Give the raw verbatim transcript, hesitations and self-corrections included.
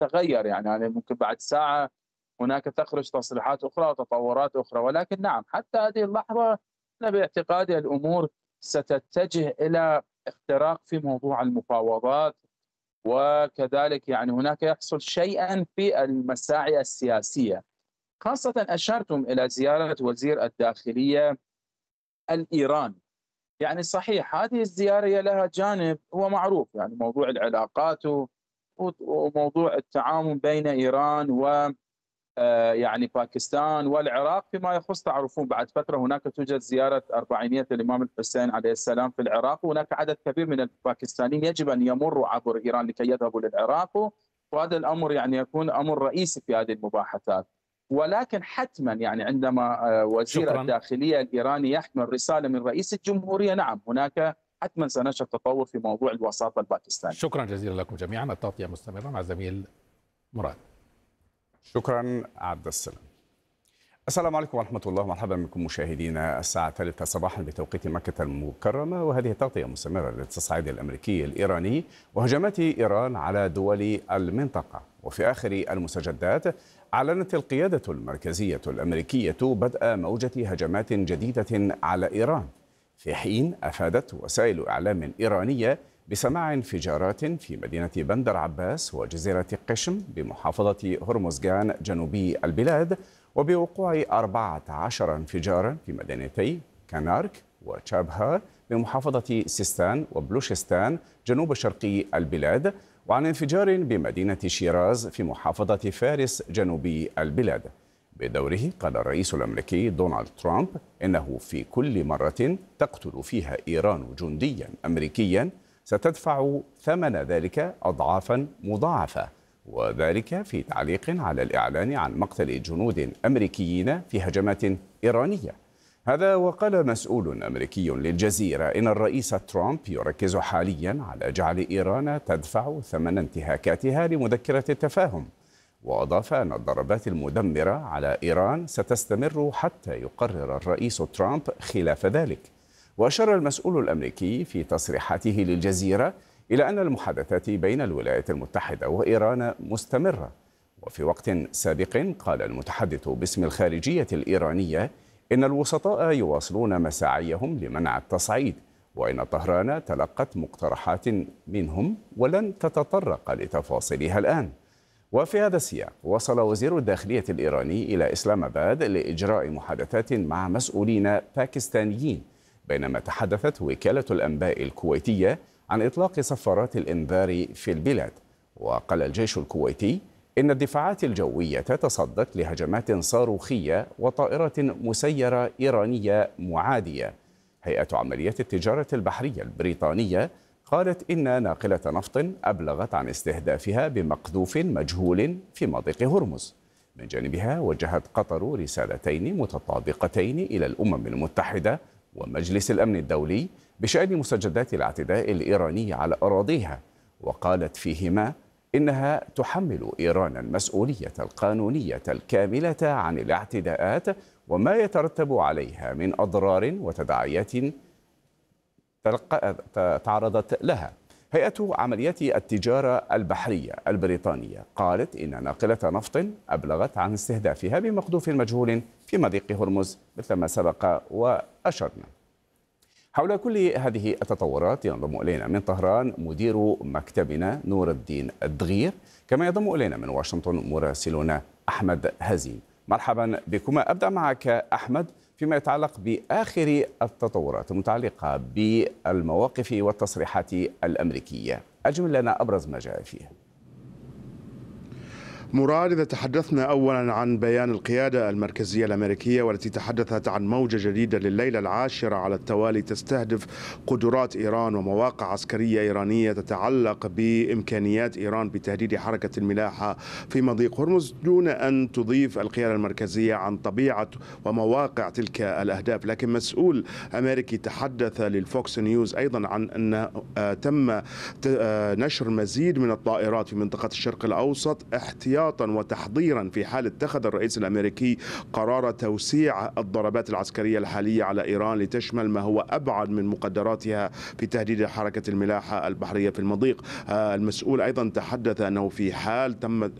تتغير، يعني أنا ممكن بعد ساعة هناك تخرج تصريحات أخرى وتطورات أخرى، ولكن نعم حتى هذه اللحظة أنا باعتقادي الأمور ستتجه إلى اختراق في موضوع المفاوضات، وكذلك يعني هناك يحصل شيئا في المساعي السياسية. خاصة أشرتم إلى زيارة وزير الداخلية الإيراني، يعني صحيح هذه الزيارة هي لها جانب هو معروف، يعني موضوع العلاقات و- وموضوع التعاون بين إيران و آه، يعني باكستان والعراق فيما يخص. تعرفون بعد فترة هناك توجد زيارة أربعينية الإمام الحسين عليه السلام في العراق، وهناك عدد كبير من الباكستانيين يجب أن يمروا عبر إيران لكي يذهبوا للعراق، وهذا الأمر يعني يكون أمر رئيسي في هذه المباحثات. ولكن حتما يعني عندما آه، وزير شكرا. الداخلية الإيراني يحمل رسالة من رئيس الجمهورية، نعم هناك حتما سنشهد تطور في موضوع الوساطة الباكستانية. شكرا جزيلا لكم جميعا. التغطية مستمرة مع زميل مراد. شكرا عبد السلام. السلام عليكم ورحمة الله، مرحبا بكم مشاهدينا. الساعة الثالثة صباحا بتوقيت مكة المكرمة، وهذه تغطية مستمرة للتصعيد الأمريكي الإيراني وهجمات إيران على دول المنطقة. وفي آخر المستجدات أعلنت القيادة المركزية الأمريكية بدء موجة هجمات جديدة على إيران، في حين أفادت وسائل إعلام إيرانية بسماع انفجارات في مدينة بندر عباس وجزيرة قشم بمحافظة هرمزغان جنوبي البلاد، وبوقوع أربعة عشر انفجارا في مدينتي كانارك وشابهار بمحافظة سيستان وبلوشستان جنوب شرقي البلاد، وعن انفجار بمدينة شيراز في محافظة فارس جنوبي البلاد. بدوره قال الرئيس الأمريكي دونالد ترامب إنه في كل مرة تقتل فيها إيران جنديا أمريكيا ستدفع ثمن ذلك أضعافا مضاعفة، وذلك في تعليق على الإعلان عن مقتل جنود أمريكيين في هجمات إيرانية. هذا وقال مسؤول أمريكي للجزيرة إن الرئيس ترامب يركز حاليا على جعل إيران تدفع ثمن انتهاكاتها لمذكرة التفاهم، وأضاف أن الضربات المدمرة على إيران ستستمر حتى يقرر الرئيس ترامب خلاف ذلك. وأشار المسؤول الأمريكي في تصريحاته للجزيرة إلى أن المحادثات بين الولايات المتحدة وإيران مستمرة. وفي وقت سابق قال المتحدث باسم الخارجية الإيرانية إن الوسطاء يواصلون مساعيهم لمنع التصعيد، وإن طهران تلقت مقترحات منهم ولن تتطرق لتفاصيلها الآن. وفي هذا السياق وصل وزير الداخلية الإيراني إلى إسلام آباد لإجراء محادثات مع مسؤولين باكستانيين، بينما تحدثت وكالة الأنباء الكويتية عن إطلاق صفارات الإنذار في البلاد. وقال الجيش الكويتي إن الدفاعات الجوية تصدت لهجمات صاروخية وطائرة مسيرة إيرانية معادية. هيئة عمليات التجارة البحرية البريطانية قالت إن ناقلة نفط أبلغت عن استهدافها بمقذوف مجهول في مضيق هرمز. من جانبها وجهت قطر رسالتين متطابقتين إلى الأمم المتحدة ومجلس الأمن الدولي بشأن مستجدات الاعتداء الإيراني على أراضيها، وقالت فيهما إنها تحمل إيران المسؤولية القانونية الكاملة عن الاعتداءات وما يترتب عليها من أضرار وتداعيات تعرضت لها. هيئة عمليات التجارة البحرية البريطانية قالت إن ناقلة نفط أبلغت عن استهدافها بمقذوف مجهول في مضيق هرمز مثل ما سبق وأشرنا. حول كل هذه التطورات ينضم إلينا من طهران مدير مكتبنا نور الدين الدغير، كما ينضم إلينا من واشنطن مراسلنا أحمد هزيم. مرحبا بكما. أبدأ معك أحمد فيما يتعلق بآخر التطورات المتعلقة بالمواقف والتصريحات الأمريكية، أجمل لنا أبرز ما جاء فيه. مراد، إذا تحدثنا أولا عن بيان القيادة المركزية الأمريكية والتي تحدثت عن موجة جديدة لليلة العاشرة على التوالي تستهدف قدرات إيران ومواقع عسكرية إيرانية تتعلق بإمكانيات إيران بتهديد حركة الملاحة في مضيق هرمز، دون أن تضيف القيادة المركزية عن طبيعة ومواقع تلك الأهداف. لكن مسؤول أمريكي تحدث للفوكس نيوز أيضا عن أن تم نشر مزيد من الطائرات في منطقة الشرق الأوسط احتياط احتياطا وتحضيرا في حال اتخذ الرئيس الأمريكي قرار توسيع الضربات العسكرية الحالية على إيران لتشمل ما هو أبعد من مقدراتها في تهديد حركة الملاحة البحرية في المضيق. المسؤول أيضا تحدث أنه في حال تم